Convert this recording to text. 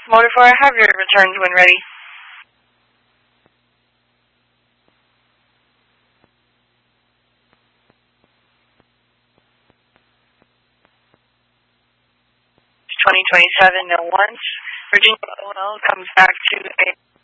Motor 4, have your returns when ready. It's 2027 no once. Virginia OL comes back to a